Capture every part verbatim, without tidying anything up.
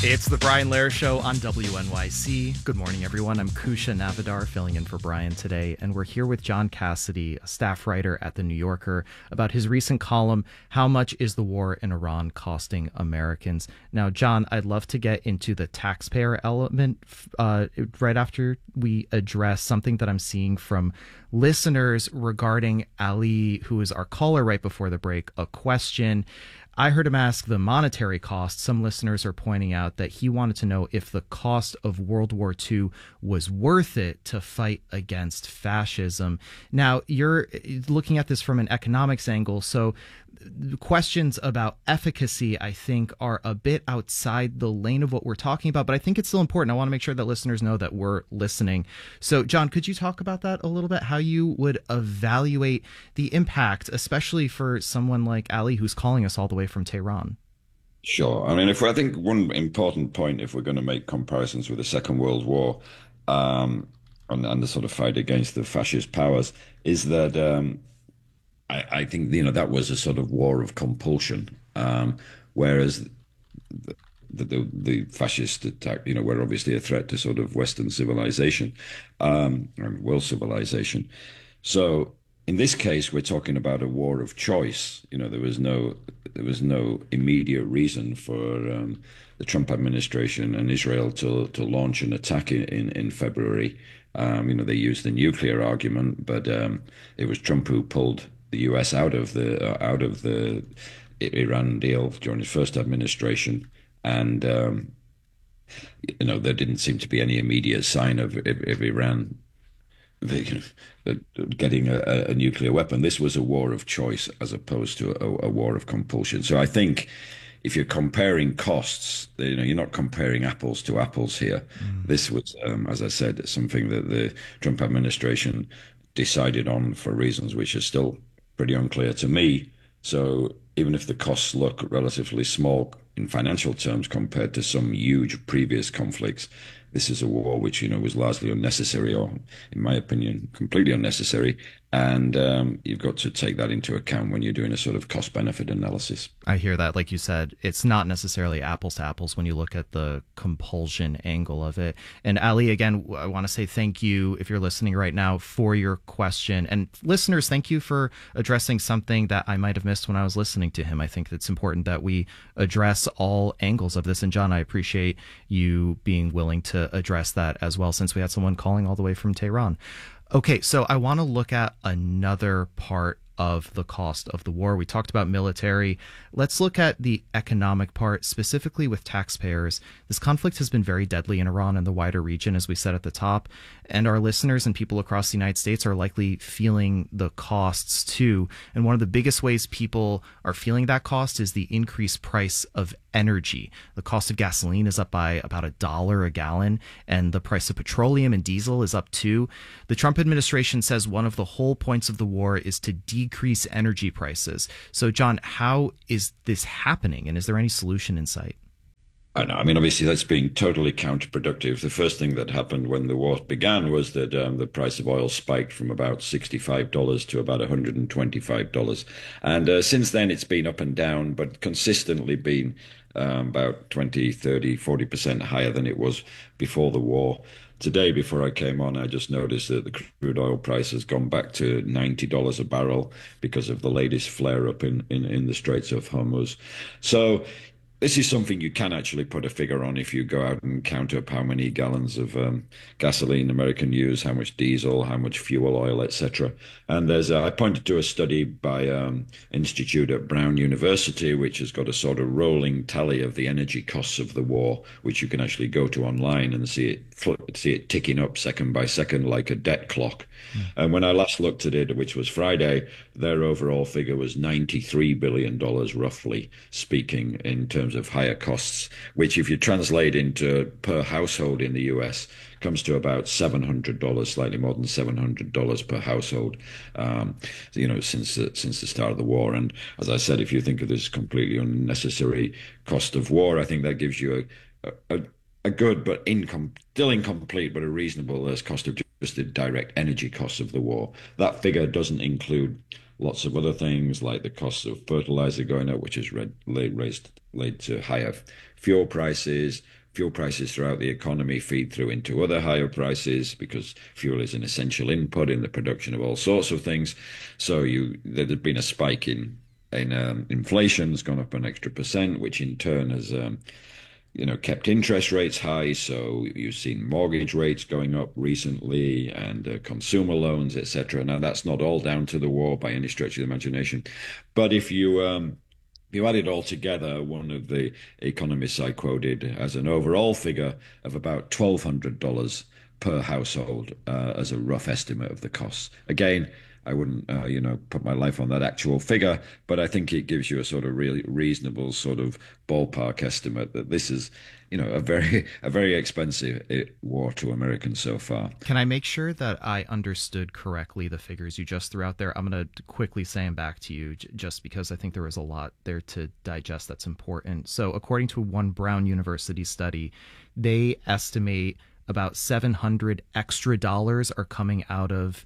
It's the Brian Lehrer Show on W N Y C. Good morning, everyone. I'm Kusha Navidar, filling in for Brian today, and we're here with John Cassidy, a staff writer at The New Yorker, about his recent column, How Much is the War in Iran Costing Americans? Now, John, I'd love to get into the taxpayer element uh, right after we address something that I'm seeing from listeners regarding Ali, who is our caller right before the break, a question. I heard him ask the monetary cost. Some listeners are pointing out that he wanted to know if the cost of World War Two was worth it to fight against fascism. Now, you're looking at this from an economics angle, so questions about efficacy, I think, are a bit outside the lane of what we're talking about, but I think it's still important. I want to make sure that listeners know that we're listening. So, John, could you talk about that a little bit, how you would evaluate the impact, especially for someone like Ali, who's calling us all the way from Tehran? Sure. I mean, if I think one important point, if we're going to make comparisons with the Second World War, um, and, and the sort of fight against the fascist powers, is that um, I, I think, you know, that was a sort of war of compulsion, um, whereas the, the, the fascist attack, you know, were obviously a threat to sort of Western civilization, um, and world civilization. So in this case, we're talking about a war of choice. You know, there was no there was no immediate reason for um, the Trump administration and Israel to to launch an attack in in, in February. Um, you know, they used the nuclear argument, but um, it was Trump who pulled the U S out of the uh, out of the Iran deal during his first administration, and um, you know, there didn't seem to be any immediate sign of, of, of Iran getting a, a nuclear weapon. This was a war of choice as opposed to a, a war of compulsion. So I think if you're comparing costs, you know, you're not comparing apples to apples here. Mm. This was, um, as I said, something that the Trump administration decided on for reasons which are still pretty unclear to me. So even if the costs look relatively small in financial terms compared to some huge previous conflicts, this is a war which, you know, was largely unnecessary, or in my opinion, completely unnecessary. And um, you've got to take that into account when you're doing a sort of cost-benefit analysis. I hear that. Like you said, it's not necessarily apples to apples when you look at the compulsion angle of it. And Ali, again, I want to say thank you, if you're listening right now, for your question. And listeners, thank you for addressing something that I might have missed when I was listening to him. I think it's important that we address all angles of this. And John, I appreciate you being willing to address that as well, since we had someone calling all the way from Tehran. Okay, so I want to look at another part of the cost of the war. We talked about military. Let's look at the economic part, specifically with taxpayers. This conflict has been very deadly in Iran and the wider region, as we said at the top, and our listeners and people across the United States are likely feeling the costs too. And one of the biggest ways people are feeling that cost is the increased price of energy. The cost of gasoline is up by about a dollar a gallon, and the price of petroleum and diesel is up too. The Trump administration says one of the whole points of the war is to decrease energy prices. So, John, how is this happening, and is there any solution in sight? I know. I mean, obviously, that's being totally counterproductive. The first thing that happened when the war began was that um, the price of oil spiked from about sixty-five dollars to about one hundred twenty-five dollars. And uh, since then, it's been up and down, but consistently been um, about twenty, thirty, forty percent higher than it was before the war. Today, before I came on, I just noticed that the crude oil price has gone back to ninety dollars a barrel because of the latest flare-up in, in, in the Straits of Hormuz. So this is something you can actually put a figure on if you go out and count up how many gallons of um, gasoline American use, how much diesel, how much fuel oil, et cetera. And there's a, I pointed to a study by um, Institute at Brown University, which has got a sort of rolling tally of the energy costs of the war, which you can actually go to online and see it see it ticking up second by second like a debt clock. Mm. And when I last looked at it, which was Friday, their overall figure was ninety-three billion dollars, roughly speaking, in terms of higher costs, which if you translate into per household in the U S comes to about seven hundred dollars, slightly more than seven hundred dollars per household, um, you know, since the, since the start of the war. And as I said, if you think of this completely unnecessary cost of war, I think that gives you a, a, a good but incom still incomplete but a reasonable as cost of just the direct energy costs of the war. That figure doesn't include lots of other things like the cost of fertilizer going up, which has read, laid, raised, laid to higher fuel prices. Fuel prices throughout the economy feed through into other higher prices because fuel is an essential input in the production of all sorts of things. So you there's been a spike in in um, inflation has gone up an extra percent, which in turn has um, you know kept interest rates high. So you've seen mortgage rates going up recently and uh, consumer loans, et cetera. Now that's not all down to the war by any stretch of the imagination, but if you um, you add it all together, one of the economists I quoted has an overall figure of about twelve hundred dollars per household uh, as a rough estimate of the costs. Again, I wouldn't, uh, you know, put my life on that actual figure, but I think it gives you a sort of really reasonable sort of ballpark estimate that this is, you know, a very, a very expensive war to Americans so far. Can I make sure that I understood correctly the figures you just threw out there? I'm going to quickly say them back to you j- just because I think there was a lot there to digest that's important. So according to one Brown University study, they estimate about seven hundred extra dollars are coming out of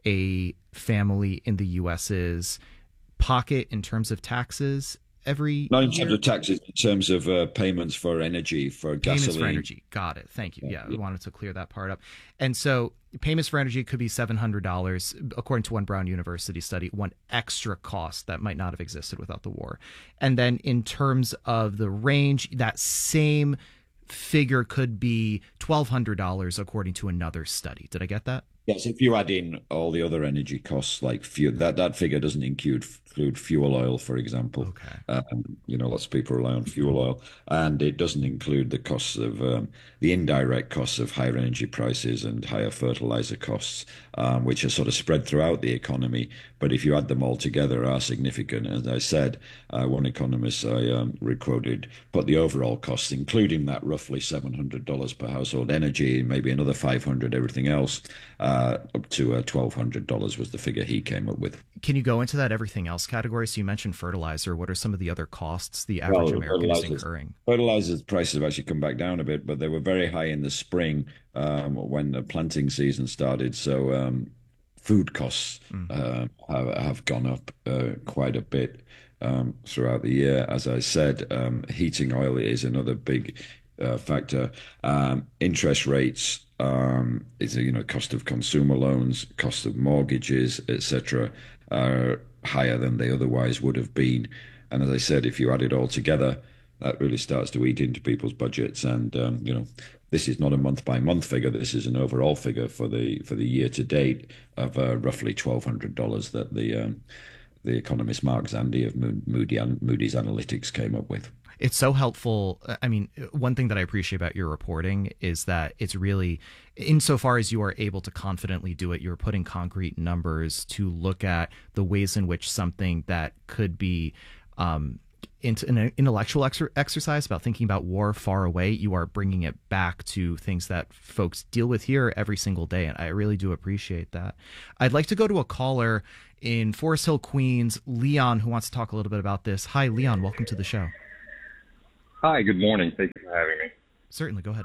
a family in the US's pocket in terms of taxes every Not in year? terms of taxes, in terms of uh, payments for energy, for Payments gasoline. for energy. Got it. Thank you. Yeah, Yeah. I wanted to clear that part up. And so payments for energy could be seven hundred dollars, according to one Brown University study, one extra cost that might not have existed without the war. And then in terms of the range, that same figure could be twelve hundred dollars according to another study. Did I get that? Yes, if you add in all the other energy costs like fuel, that, that figure doesn't include, include fuel oil, for example. Okay. Um, you know, lots of people rely on fuel oil, and it doesn't include the costs of um, the indirect costs of higher energy prices and higher fertilizer costs, um, which are sort of spread throughout the economy. But if you add them all together, are significant. As I said, uh, one economist I um, requoted put the overall costs, including that roughly seven hundred dollars per household energy, maybe another five hundred dollars everything else. Uh, up to uh, twelve hundred dollars was the figure he came up with. Can you go into that everything else category? So you mentioned fertilizer. What are some of the other costs the average Well, American is fertilizers, incurring? fertilizers prices have actually come back down a bit, but they were very high in the spring um, when the planting season started. So um, food costs Mm. uh, have, have gone up uh, quite a bit um, throughout the year. As I said, um, heating oil is another big uh, factor. Um, interest rates um, is a, you know cost of consumer loans, cost of mortgages, et cetera, are higher than they otherwise would have been. And as I said, if you add it all together, that really starts to eat into people's budgets. And um, you know, this is not a month by month figure. This is an overall figure for the for the year to date of uh, roughly twelve hundred dollars that the um, the economist Mark Zandi of Moody, Moody's Analytics came up with. It's so helpful. I mean, one thing that I appreciate about your reporting is that it's really, insofar as you are able to confidently do it, you're putting concrete numbers to look at the ways in which something that could be um, into an intellectual exer- exercise about thinking about war far away, you are bringing it back to things that folks deal with here every single day. And I really do appreciate that. I'd like to go to a caller in Forest Hill, Queens, Leon, who wants to talk a little bit about this. Hi, Leon. Welcome to the show. Hi, good morning. Thank you for having me. Certainly, go ahead.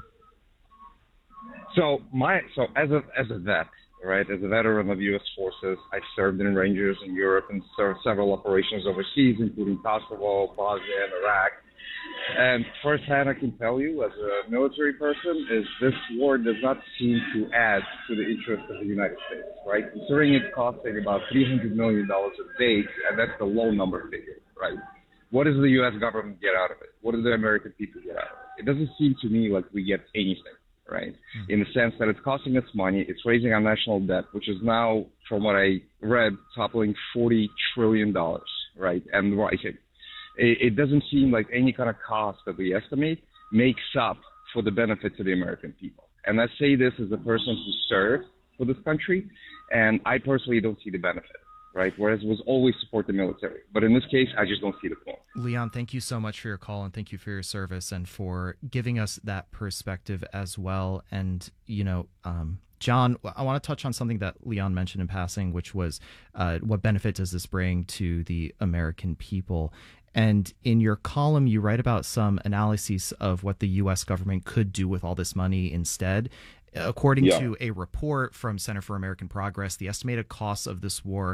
So my so as a as a vet, right, as a veteran of U S forces, I served in Rangers in Europe and served several operations overseas, including Kosovo, Bosnia, and Iraq. And firsthand, I can tell you, as a military person, is this war does not seem to add to the interest of the United States, right? Considering it costing about three hundred million dollars a day, and that's the low number figure, right? What does the U S government get out of it? What do the American people get out of it? It doesn't seem to me like we get anything, right? Mm-hmm. In the sense that it's costing us money, it's raising our national debt, which is now, from what I read, toppling forty trillion dollars, right? And rising. It, it doesn't seem like any kind of cost that we estimate makes up for the benefit to the American people. And I say this as a person who served for this country, and I personally don't see the benefit. Right, whereas it was always support the military. But in this case, I just don't see the point. Leon, thank you so much for your call, and thank you for your service and for giving us that perspective as well. And, you know, um, John, I want to touch on something that Leon mentioned in passing, which was uh, what benefit does this bring to the American people? And in your column, you write about some analyses of what the U S government could do with all this money instead. According yeah. to a report from Center for American Progress, the estimated costs of this war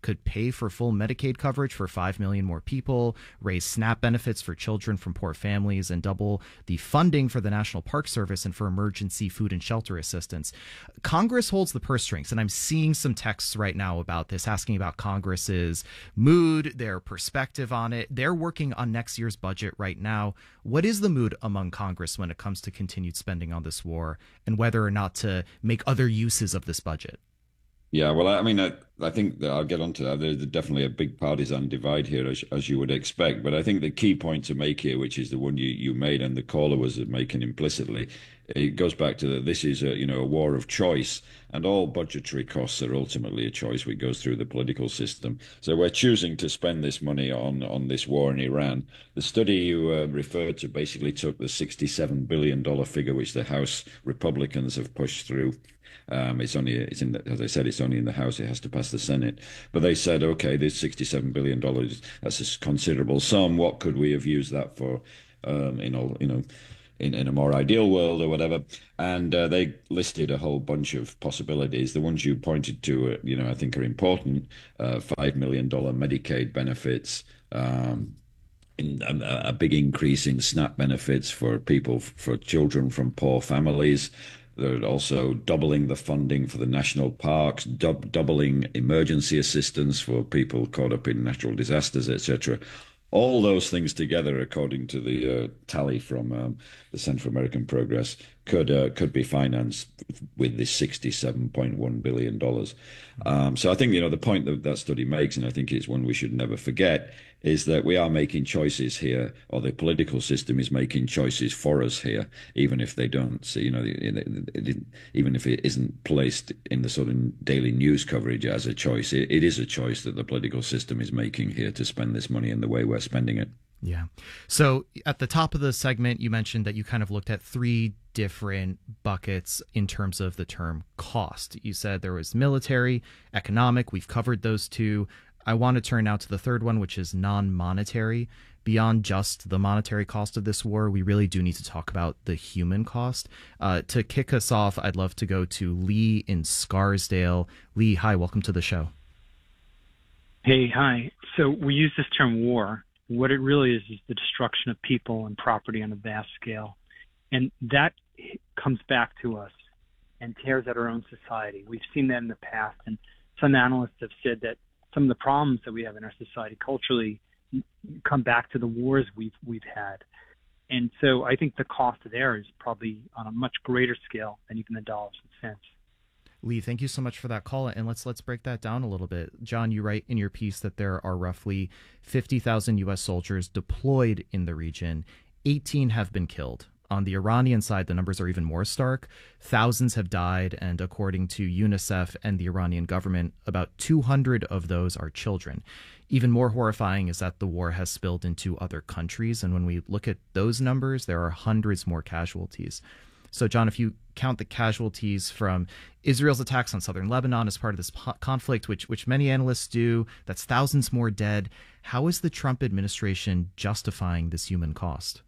could pay for full Medicaid coverage for five million more people, raise SNAP benefits for children from poor families, and double the funding for the National Park Service and for emergency food and shelter assistance. Congress holds the purse strings, and I'm seeing some texts right now about this, asking about Congress's mood, their perspective on it. They're working on next year's budget right now. What is the mood among Congress when it comes to continued spending on this war and whether or not to make other uses of this budget? Yeah, well, I mean, I, I think that I'll get onto that. There's definitely a big partisan divide here, as, as you would expect. But I think the key point to make here, which is the one you, you made and the caller was making implicitly, it goes back to that this is a, you know, a war of choice, and all budgetary costs are ultimately a choice which goes through the political system. So we're choosing to spend this money on, on this war in Iran. The study you uh, referred to basically took the sixty-seven billion dollars figure which the House Republicans have pushed through. Um, it's only, it's in the, as I said, it's only in the House. It has to pass the Senate. But they said, okay, this sixty-seven billion dollars, that's a considerable sum. What could we have used that for? Um, in all, you know, in, in a more ideal world or whatever. And uh, they listed a whole bunch of possibilities. The ones you pointed to, uh, you know, I think are important. Uh, Five million dollar Medicaid benefits. Um, in a, a big increase in SNAP benefits for people, for children from poor families. They're also doubling the funding for the national parks, dub- doubling emergency assistance for people caught up in natural disasters, et cetera. All those things together, according to the uh, tally from um, the Center for American Progress, could uh, could be financed with this sixty-seven point one billion dollars. Um, so I think, you know, the point that that study makes, and I think it's one we should never forget, is that we are making choices here, or the political system is making choices for us here, even if they don't. So, you know, it, it, it, even if it isn't placed in the sort of daily news coverage as a choice, it, it is a choice that the political system is making here to spend this money in the way we're spending it. Yeah. So at the top of the segment, you mentioned that you kind of looked at three different buckets in terms of the term cost. You said there was military, economic. We've covered those two. I want to turn now to the third one, which is non-monetary. Beyond just the monetary cost of this war, we really do need to talk about the human cost. Uh, to kick us off, I'd love to go to Lee in Scarsdale. Lee, hi, welcome to the show. Hey, hi. So we use this term war. What it really is is the destruction of people and property on a vast scale. And that comes back to us and tears at our own society. We've seen that in the past, and some analysts have said that some of the problems that we have in our society culturally come back to the wars we've we've had. And so I think the cost there is probably on a much greater scale than even the dollars and cents. Lee, thank you so much for that call. And let's let's break that down a little bit. John, you write in your piece that there are roughly fifty thousand U S soldiers deployed in the region. eighteen have been killed. On the Iranian side, the numbers are even more stark. Thousands have died, and according to UNICEF and the Iranian government, about two hundred of those are children. Even more horrifying is that the war has spilled into other countries, and when we look at those numbers, there are hundreds more casualties. So, John, if you count the casualties from Israel's attacks on southern Lebanon as part of this po- conflict, which which many analysts do, that's thousands more dead. How is the Trump administration justifying this human cost?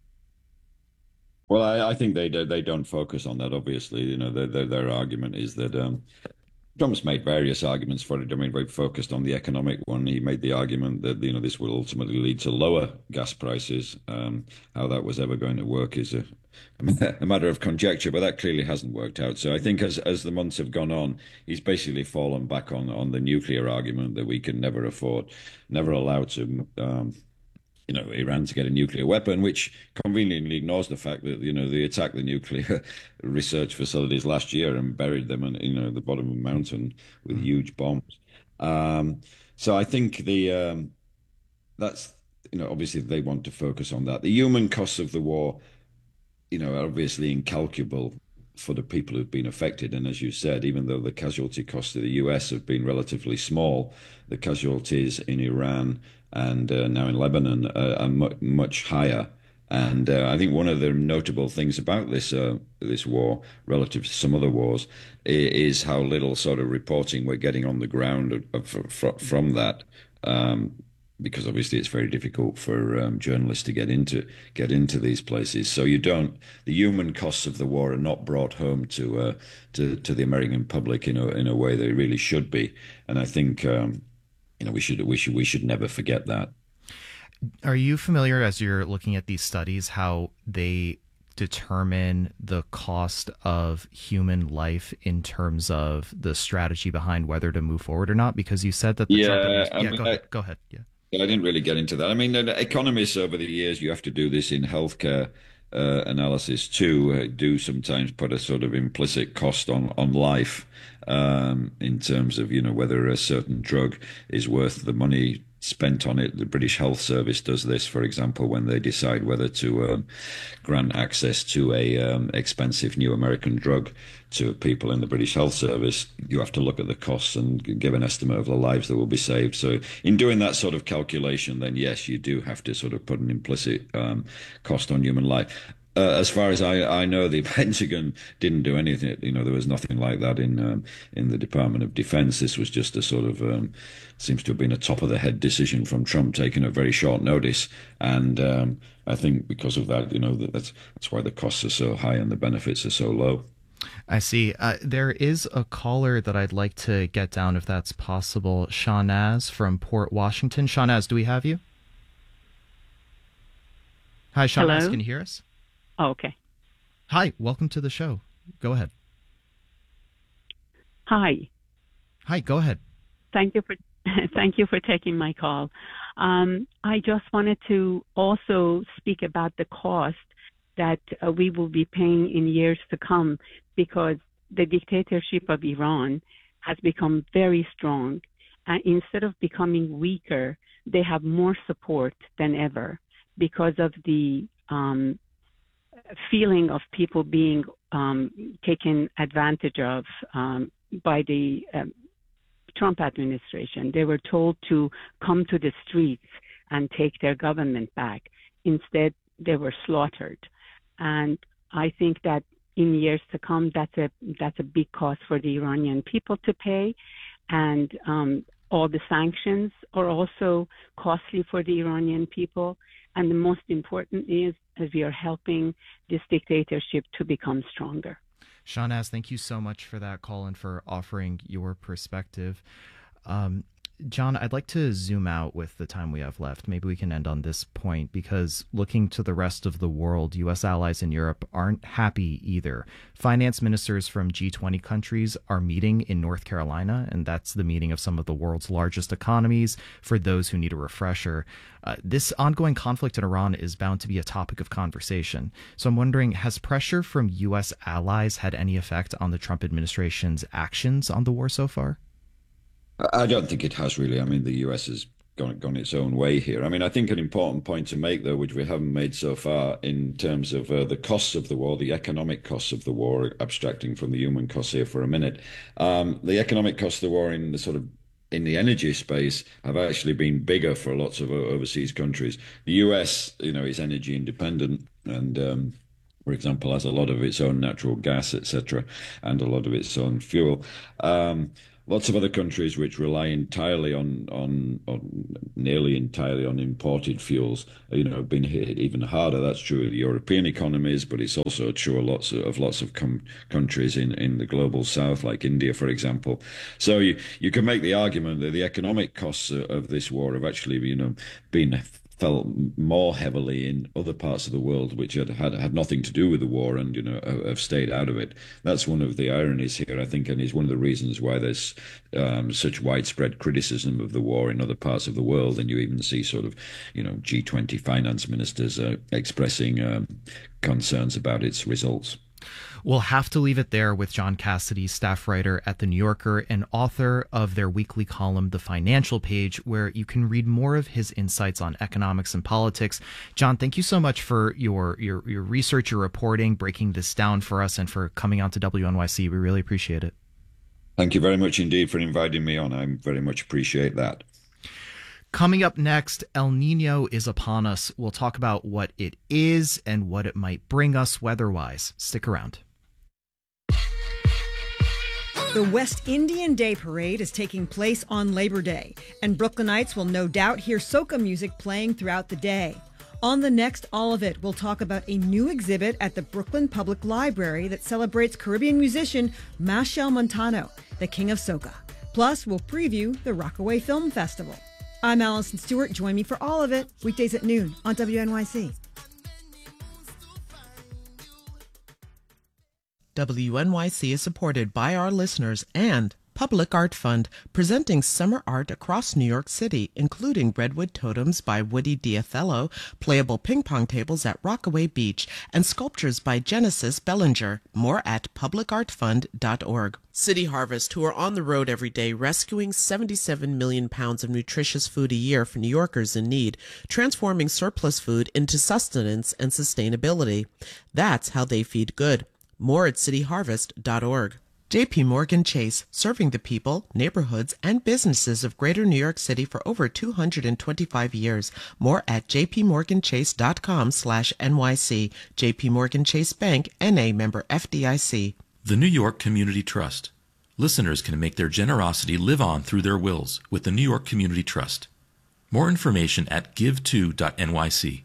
Well, I, I think they do, they don't focus on that. Obviously, you know, their their, their argument is that um, Trump's made various arguments for it. I mean, very focused on the economic one. He made the argument that, you know, this will ultimately lead to lower gas prices. Um, how that was ever going to work is a, a matter of conjecture, but that clearly hasn't worked out. So I think as as the months have gone on, he's basically fallen back on on the nuclear argument that we can never afford, never allow to. Um, you know, Iran to get a nuclear weapon, which conveniently ignores the fact that, you know, they attacked the nuclear research facilities last year and buried them in, you know, the bottom of a mountain with huge bombs. Um, so I think the um, that's, you know, obviously they want to focus on that. The human costs of the war, you know, are obviously incalculable for the people who've been affected. And as you said, even though the casualty costs of the U S have been relatively small, the casualties in Iran and uh, now in Lebanon uh, are mu- much higher. And uh, I think one of the notable things about this uh, this war, relative to some other wars, is how little sort of reporting we're getting on the ground of, of, from that. Um, because obviously it's very difficult for um, journalists to get into get into these places. So you don't. The human costs of the war are not brought home to uh, to to the American public in a in a way they really should be. And I think. Um, you know, we should we should we should never forget that. Are you familiar, as you're looking at these studies, how they determine the cost of human life in terms of the strategy behind whether to move forward or not? Because you said that the yeah, Trump I yeah, mean, go ahead. I, Go ahead. Yeah. I didn't really get into that. I mean, economists over the years, you have to do this in healthcare uh, analysis too, uh, do sometimes put a sort of implicit cost on, on life um, in terms of, you know, whether a certain drug is worth the money spent on it. The British Health Service does this, for example, when they decide whether to um, grant access to a um, expensive new American drug to people in the British Health Service. You have to look at the costs and give an estimate of the lives that will be saved. So in doing that sort of calculation, then yes, you do have to sort of put an implicit um, cost on human life. Uh, as far as I, I know, the Pentagon didn't do anything. You know, there was nothing like that in um, in the Department of Defense. This was just a sort of um, seems to have been a top of the head decision from Trump, taken at very short notice. And um, I think because of that, you know, that's that's why the costs are so high and the benefits are so low. I see. Uh, there is a caller that I'd like to get down, if that's possible. Shahnaz from Port Washington. Shahnaz, do we have you? Hi, Shahnaz. Hello? Can you hear us? Oh, okay. Hi, welcome to the show. Go ahead. Hi. Hi, go ahead. Thank you for thank you for taking my call. Um, I just wanted to also speak about the cost that uh, we will be paying in years to come, because the dictatorship of Iran has become very strong, and instead of becoming weaker, they have more support than ever because of the um, feeling of people being um, taken advantage of um, by the um, Trump administration. They were told to come to the streets and take their government back. Instead, they were slaughtered. And I think that in years to come, that's a that's a big cost for the Iranian people to pay. And um, all the sanctions are also costly for the Iranian people. And the most important is that we are helping this dictatorship to become stronger. Shahnaz, thank you so much for that call and for offering your perspective. Um, John, I'd like to zoom out with the time we have left. Maybe we can end on this point, because looking to the rest of the world, U S allies in Europe aren't happy either. Finance ministers from G twenty countries are meeting in North Carolina, and that's the meeting of some of the world's largest economies. For those who need a refresher, uh, this ongoing conflict in Iran is bound to be a topic of conversation. So I'm wondering, has pressure from U S allies had any effect on the Trump administration's actions on the war so far? I don't think it has really. I mean, the U S has gone, gone its own way here. I mean, I think an important point to make, though, which we haven't made so far, in terms of uh, the costs of the war, the economic costs of the war, abstracting from the human costs here for a minute, um, the economic costs of the war in the sort of in the energy space have actually been bigger for lots of overseas countries. The U S, you know, is energy independent and um, for example, has a lot of its own natural gas, et cetera, and a lot of its own fuel. Um, Lots of other countries which rely entirely on, on, on nearly entirely on imported fuels, you know, have been hit even harder. That's true of the European economies, but it's also true of lots of, of lots of com- countries in, in the global south, like India, for example. So you, you can make the argument that the economic costs of, of this war have actually, you know, been felt more heavily in other parts of the world which had, had had nothing to do with the war and, you know, have stayed out of it. That's one of the ironies here, I think, and is one of the reasons why there's um, such widespread criticism of the war in other parts of the world. And you even see sort of, you know, G twenty finance ministers uh, expressing um, concerns about its results. We'll have to leave it there with John Cassidy, staff writer at The New Yorker and author of their weekly column, The Financial Page, where you can read more of his insights on economics and politics. John, thank you so much for your, your, your research, your reporting, breaking this down for us, and for coming on to W N Y C. We really appreciate it. Thank you very much indeed for inviting me on. I very much appreciate that. Coming up next, El Nino is upon us. We'll talk about what it is and what it might bring us weather-wise. Stick around. The West Indian Day Parade is taking place on Labor Day, and Brooklynites will no doubt hear soca music playing throughout the day. On the next All of It, we'll talk about a new exhibit at the Brooklyn Public Library that celebrates Caribbean musician Machel Montano, the king of soca. Plus, we'll preview the Rockaway Film Festival. I'm Allison Stewart. Join me for all of it, weekdays at noon on W N Y C. W N Y C is supported by our listeners and Public Art Fund, presenting summer art across New York City, including redwood totems by Woody Diathello, playable ping pong tables at Rockaway Beach, and sculptures by Genesis Bellinger. More at public art fund dot org. City Harvest, who are on the road every day rescuing seventy-seven million pounds of nutritious food a year for New Yorkers in need, transforming surplus food into sustenance and sustainability. That's how they feed good. More at city harvest dot org. J P Morgan Chase, serving the people, neighborhoods, and businesses of Greater New York City for over two hundred twenty-five years. More at j p morgan chase dot com slash N Y C. J P Morgan Chase Bank, N A member F D I C. The New York Community Trust. Listeners can make their generosity live on through their wills with the New York Community Trust. More information at give to dot N Y C.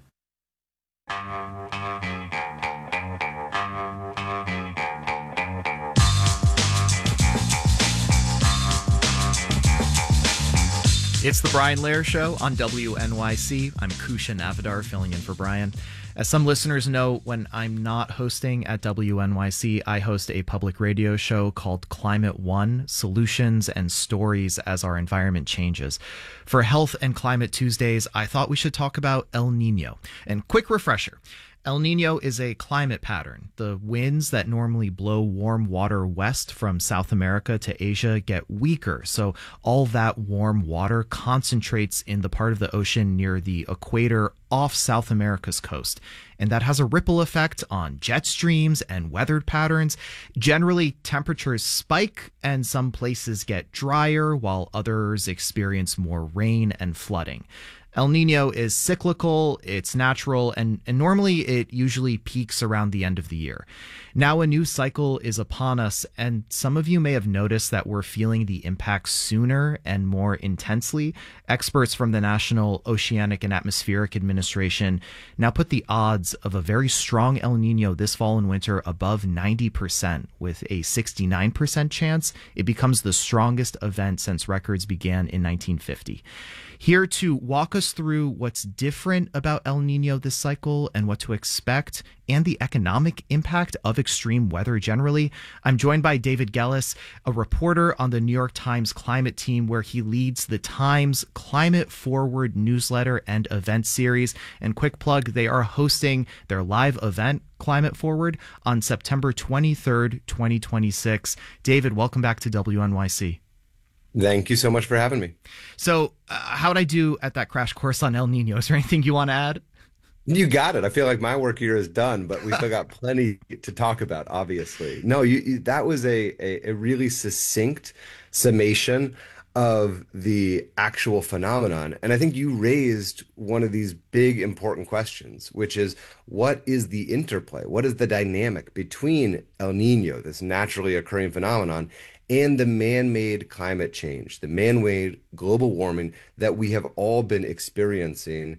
It's the Brian Lehrer Show on W N Y C. I'm Kusha Navidar, filling in for Brian. As some listeners know, when I'm not hosting at W N Y C, I host a public radio show called Climate One, Solutions and Stories as Our Environment Changes. For Health and Climate Tuesdays, I thought we should talk about El Nino. And quick refresher. El Nino is a climate pattern. The winds that normally blow warm water west from South America to Asia get weaker, so all that warm water concentrates in the part of the ocean near the equator off South America's coast. And that has a ripple effect on jet streams and weather patterns. Generally, temperatures spike and some places get drier while others experience more rain and flooding. El Nino is cyclical, it's natural, and, and normally it usually peaks around the end of the year. Now a new cycle is upon us, and some of you may have noticed that we're feeling the impacts sooner and more intensely. Experts from the National Oceanic and Atmospheric Administration now put the odds of a very strong El Nino this fall and winter above ninety percent, with a sixty-nine percent chance it becomes the strongest event since records began in nineteen fifty. Here to walk us through what's different about El Nino this cycle and what to expect and the economic impact of extreme weather generally, I'm joined by David Gellis, a reporter on the New York Times climate team where he leads the Times Climate Forward newsletter and event series. And quick plug, they are hosting their live event, Climate Forward, on September twenty-third, twenty twenty-six. David, welcome back to W N Y C. Thank you so much for having me. So uh, how'd I do at that crash course on El Nino? Is there anything you want to add? You got it. I feel like my work here is done, but we still got plenty to talk about, obviously. No, you, you that was a, a, a really succinct summation of the actual phenomenon. And I think you raised one of these big, important questions, which is what is the interplay? What is the dynamic between El Nino, this naturally occurring phenomenon, and the man-made climate change, the man-made global warming that we have all been experiencing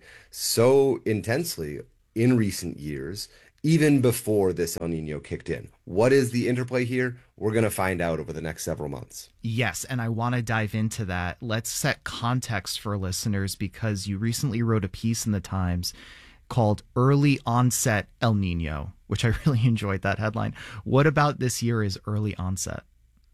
so intensely in recent years, even before this El Nino kicked in? What is the interplay here? We're going to find out over the next several months. Yes, and I want to dive into that. Let's set context for listeners because you recently wrote a piece in the Times called Early Onset El Nino, which I really enjoyed that headline. What about this year is early onset?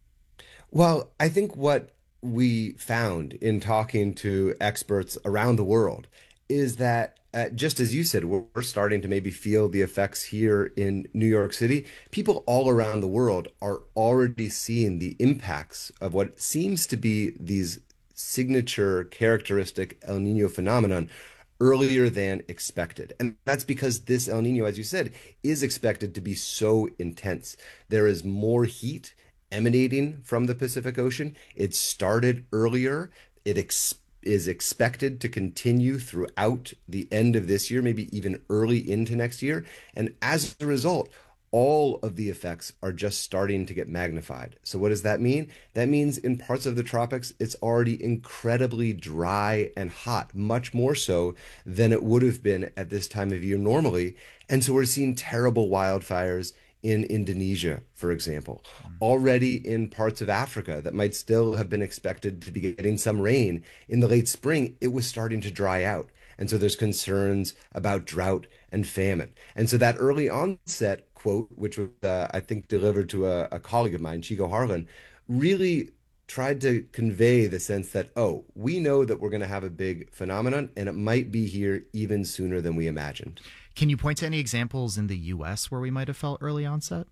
Well, I think what we found in talking to experts around the world is that, uh, just as you said, we're, we're starting to maybe feel the effects here in New York City. People all around the world are already seeing the impacts of what seems to be these signature characteristic El Nino phenomenon earlier than expected. And that's because this El Nino, as you said, is expected to be so intense. There is more heat emanating from the Pacific Ocean. It started earlier. It ex- is expected to continue throughout the end of this year, maybe even early into next year. And as a result, all of the effects are just starting to get magnified. So what does that mean? That means in parts of the tropics, it's already incredibly dry and hot, much more so than it would have been at this time of year normally. And so we're seeing terrible wildfires in Indonesia, for example, already in parts of Africa that might still have been expected to be getting some rain in the late spring, it was starting to dry out. And so there's concerns about drought and famine. And so that early onset quote, which was, uh, I think, delivered to a, a colleague of mine, Chico Harlan, really tried to convey the sense that, oh, we know that we're going to have a big phenomenon and it might be here even sooner than we imagined. Can you point to any examples in the U S where we might have felt early onset?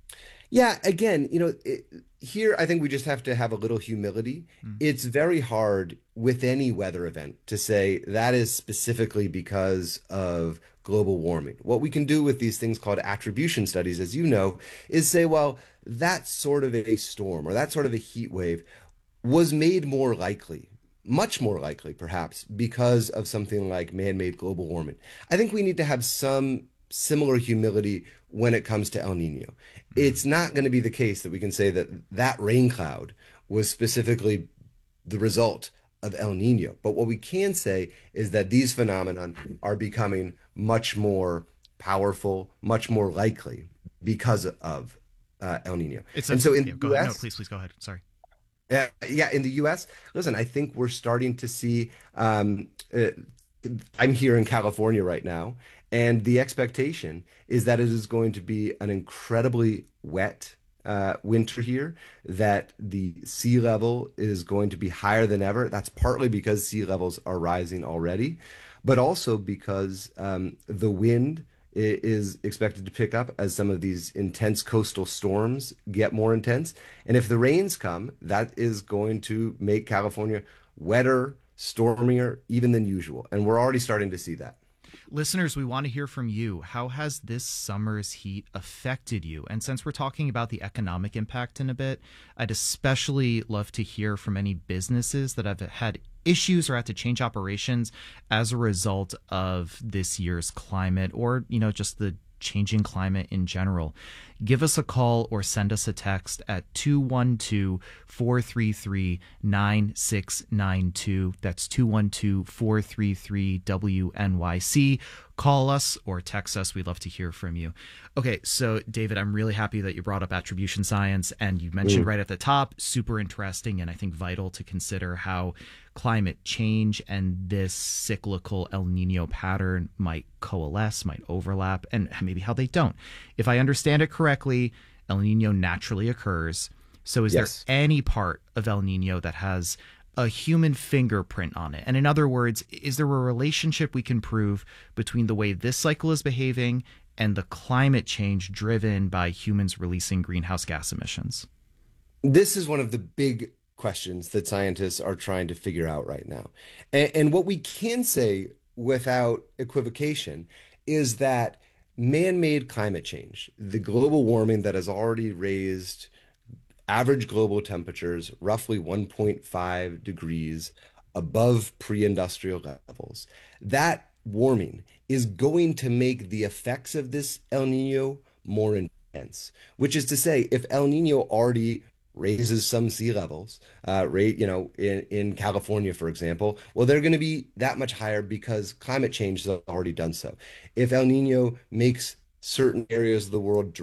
Yeah, again, you know, it, here I think we just have to have a little humility. Mm. It's very hard with any weather event to say that is specifically because of global warming. What we can do with these things called attribution studies, as you know, is say, well, that sort of a storm or that sort of a heat wave was made more likely, much more likely perhaps, because of something like man-made global warming. I think we need to have some similar humility when it comes to El Nino. It's not going to be the case that we can say that that rain cloud was specifically the result of El Nino. But what we can say is that these phenomena are becoming much more powerful, much more likely because of uh, El Nino. It's and a, so in yeah, the go U S, ahead. No, please, please go ahead. Sorry. Uh, yeah, in the U S, listen, I think we're starting to see, um, uh, I'm here in California right now, and the expectation is that it is going to be an incredibly wet uh, winter here, that the sea level is going to be higher than ever. That's partly because sea levels are rising already, but also because um, the wind is expected to pick up as some of these intense coastal storms get more intense. And if the rains come, that is going to make California wetter, stormier, even than usual. And we're already starting to see that. Listeners, we want to hear from you. How has this summer's heat affected you? And since we're talking about the economic impact in a bit, I'd especially love to hear from any businesses that have had issues or had to change operations as a result of this year's climate, or, you know, just the changing climate in general. Give us a call or send us a text at two one two, four three three, nine six nine two. That's two one two, four three three, W N Y C. Call us or text us. We'd love to hear from you. Okay, so David, I'm really happy that you brought up attribution science, and you mentioned mm. right at the top, super interesting and I think vital to consider how climate change and this cyclical El Nino pattern might coalesce, might overlap, and maybe how they don't. If I understand it correctly, El Nino naturally occurs. So is yes. there any part of El Nino that has a human fingerprint on it? And in other words, is there a relationship we can prove between the way this cycle is behaving and the climate change driven by humans releasing greenhouse gas emissions? This is one of the big questions that scientists are trying to figure out right now. And, and what we can say without equivocation is that man-made climate change, the global warming that has already raised average global temperatures roughly one point five degrees above pre-industrial levels, that warming is going to make the effects of this El Nino more intense, which is to say, if El Nino already raises some sea levels, uh, rate, you know, in, in California, for example, well, they're going to be that much higher because climate change has already done so. If El Nino makes certain areas of the world